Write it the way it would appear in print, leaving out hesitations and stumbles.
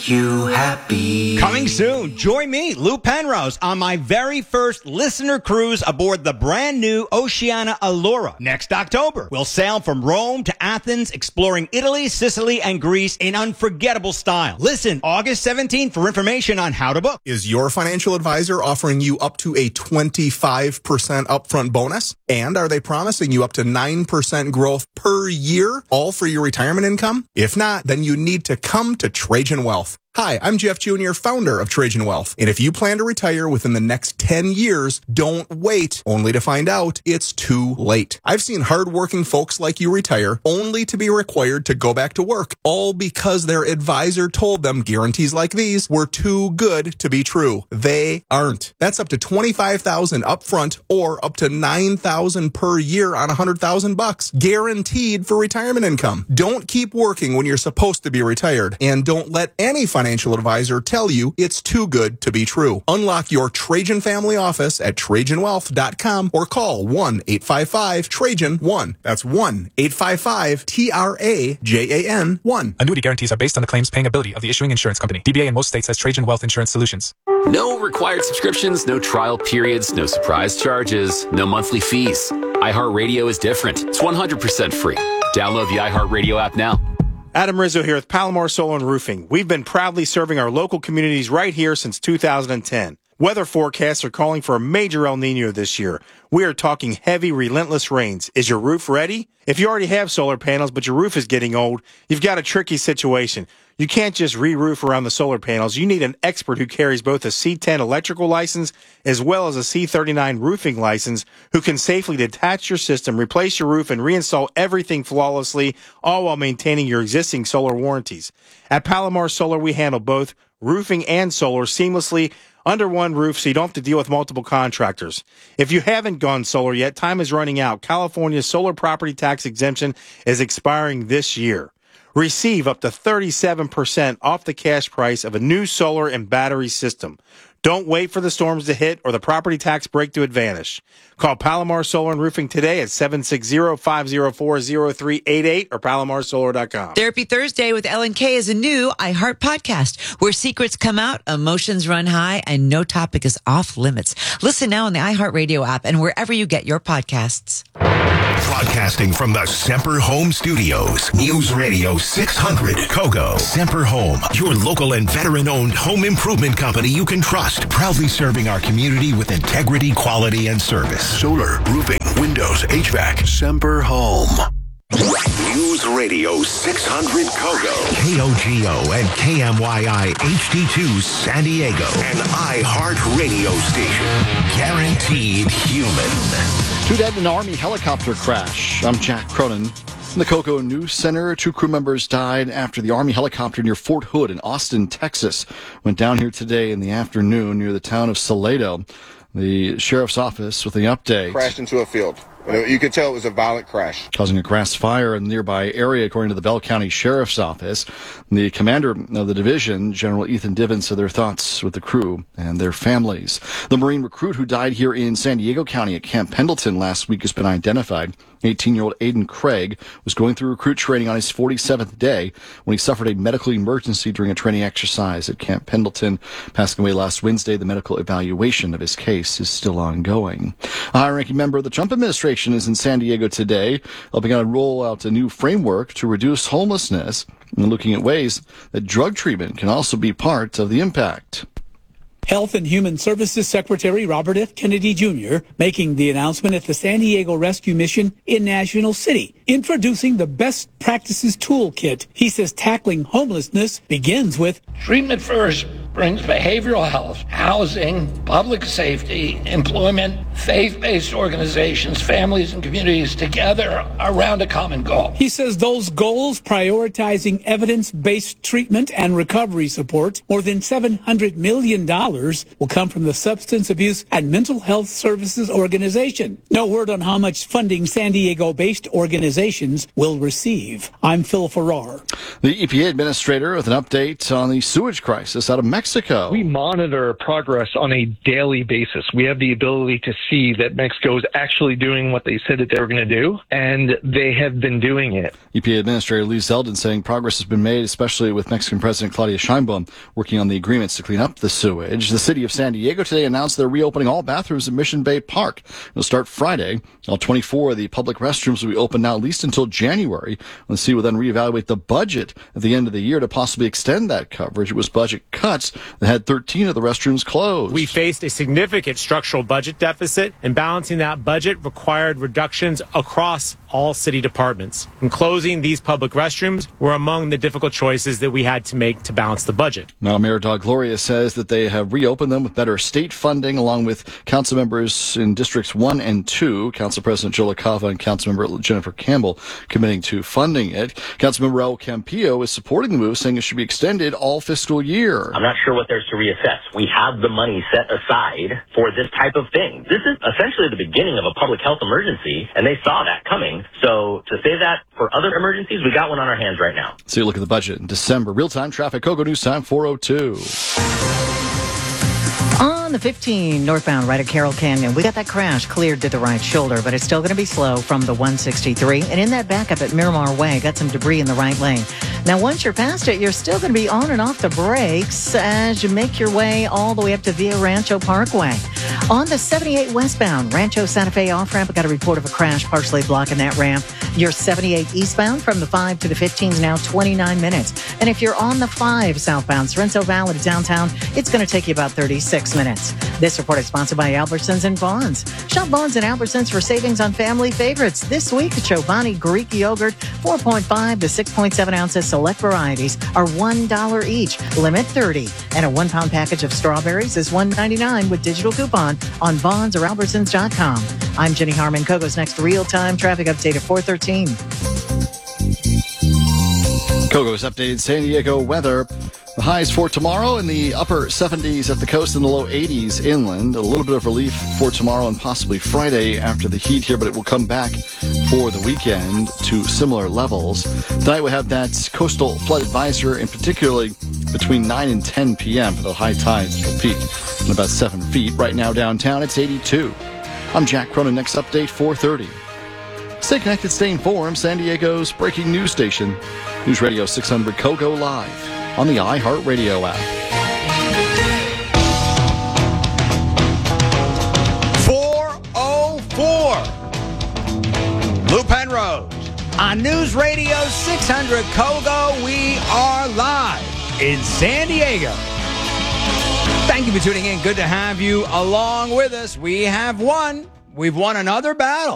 you happy. Coming soon, join me, Lou Penrose, on my very first listener cruise aboard the brand new Oceania Allura. Next October, we'll sail from Rome to Athens, exploring Italy, Sicily, and Greece in unforgettable style. Listen August 17th for information on how to book. Is your financial advisor offering you up to a 25% upfront bonus? And are they promising you up to 9% growth per year, all for your retirement income? If not, then you need to come to Trajan Wealth. Hi, I'm Jeff Jr., founder of Trajan Wealth. And if you plan to retire within the next 10 years, don't wait only to find out it's too late. I've seen hardworking folks like you retire only to be required to go back to work, all because their advisor told them guarantees like these were too good to be true. They aren't. That's up to $25,000 upfront or up to $9,000 per year on $100,000, guaranteed for retirement income. Don't keep working when you're supposed to be retired, and don't let any financial advisor tell you it's too good to be true. Unlock your Trajan family office at TrajanWealth.com or call 1-855-TRAJAN-1. That's 1-855-TRAJAN-1. Annuity guarantees are based on the claims paying ability of the issuing insurance company. DBA in most states has Trajan Wealth Insurance Solutions. No required subscriptions, no trial periods, no surprise charges, no monthly fees. iHeartRadio is different. It's 100% free. Download the iHeartRadio app now. Adam Rizzo here with Palomar Solar and Roofing. We've been proudly serving our local communities right here since 2010. Weather forecasts are calling for a major El Nino this year. We are talking heavy, relentless rains. Is your roof ready? If you already have solar panels, but your roof is getting old, you've got a tricky situation. You can't just re-roof around the solar panels. You need an expert who carries both a C10 electrical license as well as a C39 roofing license who can safely detach your system, replace your roof, and reinstall everything flawlessly, all while maintaining your existing solar warranties. At Palomar Solar, we handle both roofing and solar seamlessly under one roof so you don't have to deal with multiple contractors. If you haven't gone solar yet, time is running out. California's solar property tax exemption is expiring this year. Receive up to 37% off the cash price of a new solar and battery system. Don't wait for the storms to hit or the property tax break to vanish. Call Palomar Solar and Roofing today at 760-504-0388 or palomarsolar.com. Therapy Thursday with Ellen K is a new iHeart podcast where secrets come out, emotions run high, and no topic is off limits. Listen now on the iHeartRadio app and wherever you get your podcasts. Broadcasting from the Semper Home Studios, News Radio 600, Kogo. Semper Home, your local and veteran-owned home improvement company you can trust. Proudly serving our community with integrity, quality, and service. Solar, roofing, windows, HVAC. Semper Home. News Radio 600 Kogo. KOGO and KMYI HD2 San Diego. An iHeart radio station. Guaranteed human. Two dead in an Army helicopter crash. I'm Jack Cronin. In the Cocoa News Center, 2 crew members died after the Army helicopter near Fort Hood in Austin, Texas, went down here today in the afternoon near the town of Salado. The sheriff's office with the update. Crashed into a field. You could tell it was a violent crash. Causing a grass fire in the nearby area, according to the Bell County Sheriff's Office. The commander of the division, General Ethan Divins, said their thoughts with the crew and their families. The Marine recruit who died here in San Diego County at Camp Pendleton last week has been identified. 18-year-old Aiden Craig was going through recruit training on his 47th day when he suffered a medical emergency during a training exercise at Camp Pendleton. Passing away last Wednesday, the medical evaluation of his case is still ongoing. A high-ranking member of the Trump administration is in San Diego today, helping out roll out a new framework to reduce homelessness and looking at ways that drug treatment can also be part of the impact. Health and Human Services Secretary Robert F. Kennedy Jr. making the announcement at the San Diego Rescue Mission in National City, introducing the Best Practices Toolkit. He says tackling homelessness begins with treatment first brings behavioral health, housing, public safety, employment, faith-based organizations, families, and communities together around a common goal. He says those goals, prioritizing evidence-based treatment and recovery support, more than $700 million will come from the Substance Abuse and Mental Health Services Organization. No word on how much funding San Diego-based organizations will receive. I'm Phil Farrar. The EPA administrator with an update on the sewage crisis out of Mexico. We monitor progress on a daily basis. We have the ability to see that Mexico is actually doing what they said that they were going to do, and they have been doing it. EPA Administrator Lee Zeldin saying progress has been made, especially with Mexican President Claudia Sheinbaum working on the agreements to clean up the sewage. The city of San Diego today announced they're reopening all bathrooms in Mission Bay Park. It'll start Friday. All 24 of the public restrooms will be open now at least until January. The city will then reevaluate the budget at the end of the year to possibly extend that coverage. It was budget cuts that had 13 of the restrooms closed. We faced a significant structural budget deficit, and balancing that budget required reductions across all city departments. And closing these public restrooms were among the difficult choices that we had to make to balance the budget. Now, Mayor Doug Gloria says that they have reopened them with better state funding, along with council members in Districts 1 and 2, Council President Joe LaCava and Councilmember Jennifer Campbell committing to funding it. Councilmember Raul Campillo is supporting the move, saying it should be extended all fiscal year. I'm not sure what there's to reassess. We have the money set aside for this type of thing. This is essentially the beginning of a public health emergency, and they saw that coming. So to say that for other emergencies, we got one on our hands right now. So you look at the budget in December. Real-time traffic, Kogo News Time 4:02. On the 15 northbound right at Carroll Canyon, we got that crash cleared to the right shoulder, but it's still going to be slow from the 163. And in that backup at Miramar Way, got some debris in the right lane. Now, once you're past it, you're still going to be on and off the brakes as you make your way all the way up to Via Rancho Parkway. On the 78 westbound, Rancho Santa Fe off-ramp, I got a report of a crash partially blocking that ramp. Your 78 eastbound from the 5 to the 15 is now 29 minutes. And if you're on the 5 southbound, Sorrento Valley to downtown, it's going to take you about 36 minutes. This report is sponsored by Albertsons and Vons. Shop Vons and Albertsons for savings on family favorites. This week, Chobani Greek yogurt, 4.5 to 6.7 ounces, select varieties are $1 each, limit 30. And a 1-pound package of strawberries is $1.99 with digital coupon on Vons or Albertsons.com. I'm Jenny Harmon. Kogo's next real-time traffic update at 4:13. Kogo's updated San Diego weather. The highs for tomorrow in the upper 70s at the coast and the low 80s inland. A little bit of relief for tomorrow and possibly Friday after the heat here, but it will come back for the weekend to similar levels. Tonight we have that coastal flood advisor, and particularly between 9 and 10 p.m. for the high tides will peak in about 7 feet. Right now downtown it's 82. I'm Jack Cronin. Next update 4:30. Stay connected, stay informed. San Diego's breaking news station, News Radio 600 Kogo Live on the iHeartRadio app. 4:04. Lou Penrose on News Radio 600 Kogo. We are live in San Diego. Thank you for tuning in. Good to have you along with us. We've won another battle.